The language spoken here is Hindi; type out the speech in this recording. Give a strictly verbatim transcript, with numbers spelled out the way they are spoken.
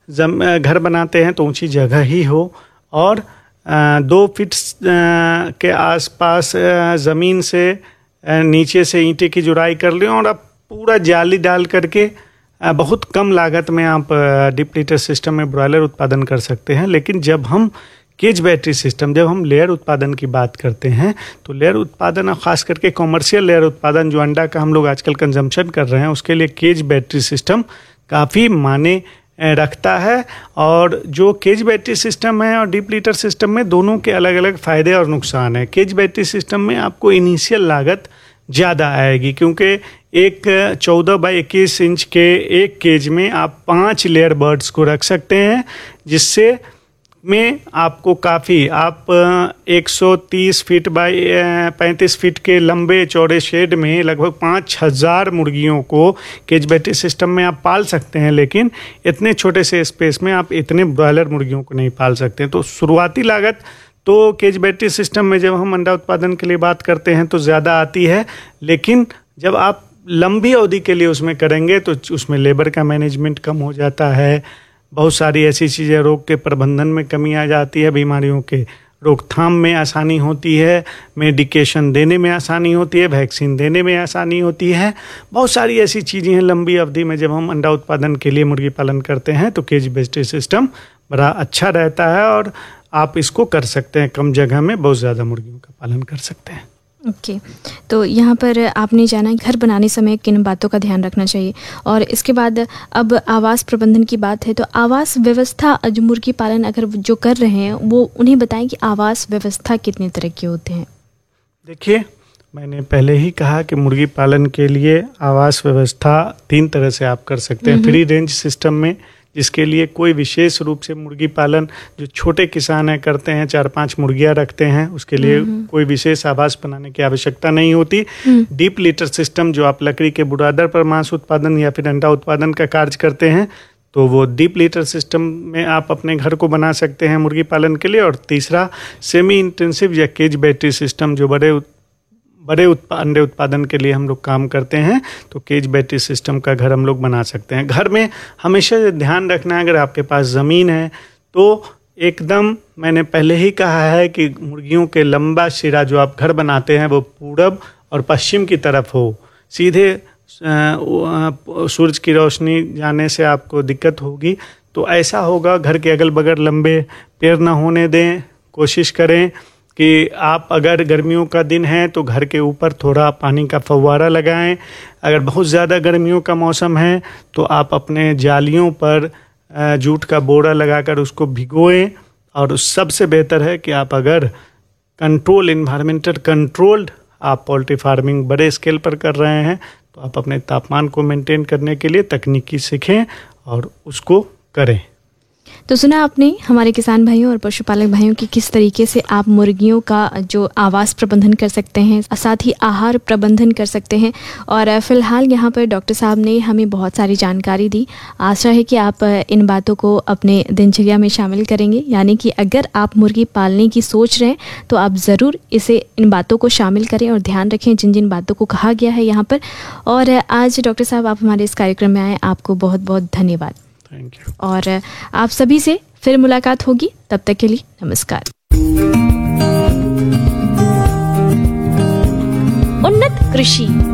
जम घर बनाते हैं तो ऊंची जगह ही हो और आ, दो फीट आ, के आसपास ज़मीन से आ, नीचे से ईंटे की जुड़ाई कर लें और आप पूरा जाली डाल करके आ, बहुत कम लागत में आप डीप लीटर सिस्टम में ब्रॉयलर उत्पादन कर सकते हैं। लेकिन जब हम केज बैटरी सिस्टम, जब हम लेयर उत्पादन की बात करते हैं तो लेयर उत्पादन, खास करके कॉमर्शियल लेयर उत्पादन जो अंडा का हम लोग आजकल कंजम्पशन कर रहे हैं, उसके लिए केज बैटरी सिस्टम काफ़ी माने रखता है। और जो केज बैटरी सिस्टम है और डीप लीटर सिस्टम में दोनों के अलग अलग फ़ायदे और नुकसान हैं। केज बैटरी सिस्टम में आपको इनिशियल लागत ज़्यादा आएगी क्योंकि एक चौदह बाई इक्कीस इंच के एक केज में आप पाँच लेयर बर्ड्स को रख सकते हैं, जिससे में आपको काफ़ी आप एक सौ तीस फीट बाई पैंतीस फीट के लंबे चौड़े शेड में लगभग पाँच हज़ार मुर्गियों को केज बैटरी सिस्टम में आप पाल सकते हैं। लेकिन इतने छोटे से स्पेस में आप इतने ब्रॉयलर मुर्गियों को नहीं पाल सकते। तो शुरुआती लागत तो केज बैटरी सिस्टम में जब हम अंडा उत्पादन के लिए बात करते हैं तो ज़्यादा आती है, लेकिन जब आप लंबी अवधि के लिए उसमें करेंगे तो उसमें लेबर का मैनेजमेंट कम हो जाता है, बहुत सारी ऐसी चीज़ें, रोग के प्रबंधन में कमी आ जाती है, बीमारियों के रोकथाम में आसानी होती है, मेडिकेशन देने में आसानी होती है, वैक्सीन देने में आसानी होती है। बहुत सारी ऐसी चीज़ें हैं लंबी अवधि में जब हम अंडा उत्पादन के लिए मुर्गी पालन करते हैं तो केज बैटरी सिस्टम बड़ा अच्छा रहता है और आप इसको कर सकते हैं, कम जगह में बहुत ज़्यादा मुर्गियों का पालन कर सकते हैं। Okay okay. तो यहाँ पर आपने जाना घर बनाने समय किन बातों का ध्यान रखना चाहिए, और इसके बाद अब आवास प्रबंधन की बात है तो आवास व्यवस्था जो मुर्गी पालन अगर जो कर रहे हैं वो उन्हें बताएं कि आवास व्यवस्था कितने तरह के होते हैं। देखिए, मैंने पहले ही कहा कि मुर्गी पालन के लिए आवास व्यवस्था तीन तरह से आप कर सकते हैं। फ्री रेंज सिस्टम में, जिसके लिए कोई विशेष रूप से मुर्गी पालन जो छोटे किसान हैं करते हैं, चार पांच मुर्गियां रखते हैं, उसके लिए कोई विशेष आवास बनाने की आवश्यकता नहीं होती। डीप लीटर सिस्टम जो आप लकड़ी के बुरादर पर मांस उत्पादन या फिर अंडा उत्पादन का कार्य करते हैं तो वो डीप लीटर सिस्टम में आप अपने घर को बना सकते हैं मुर्गी पालन के लिए। और तीसरा सेमी इंटेंसिव या केज बैटरी सिस्टम जो बड़े बड़े उत्पा, अंडे उत्पादन के लिए हम लोग काम करते हैं तो केज बैटरी सिस्टम का घर हम लोग बना सकते हैं। घर में हमेशा ध्यान रखना है, अगर आपके पास ज़मीन है तो एकदम, मैंने पहले ही कहा है कि मुर्गियों के लंबा सिरा जो आप घर बनाते हैं वो पूरब और पश्चिम की तरफ हो। सीधे सूरज की रोशनी जाने से आपको दिक्कत होगी, तो ऐसा होगा घर के अगल बगल लंबे पेड़ ना होने दें। कोशिश करें कि आप अगर गर्मियों का दिन है तो घर के ऊपर थोड़ा पानी का फव्वारा लगाएं। अगर बहुत ज़्यादा गर्मियों का मौसम है तो आप अपने जालियों पर जूट का बोरा लगाकर उसको भिगोएं। और सबसे बेहतर है कि आप अगर कंट्रोल इन्वायरमेंटल कंट्रोल्ड आप पोल्ट्री फार्मिंग बड़े स्केल पर कर रहे हैं तो आप अपने तापमान को मेंटेन करने के लिए तकनीकी सीखें और उसको करें। तो सुना आपने हमारे किसान भाइयों और पशुपालक भाइयों की किस तरीके से आप मुर्गियों का जो आवास प्रबंधन कर सकते हैं, साथ ही आहार प्रबंधन कर सकते हैं। और फिलहाल यहाँ पर डॉक्टर साहब ने हमें बहुत सारी जानकारी दी। आशा है कि आप इन बातों को अपने दिनचर्या में शामिल करेंगे, यानी कि अगर आप मुर्गी पालने की सोच रहे हैं तो आप ज़रूर इसे इन बातों को शामिल करें और ध्यान रखें जिन जिन बातों को कहा गया है यहाँ पर। और आज डॉक्टर साहब आप हमारे इस कार्यक्रम में आए, आपको बहुत बहुत धन्यवाद। Thank you. और आप सभी से फिर मुलाकात होगी, तब तक के लिए नमस्कार। उन्नत कृषि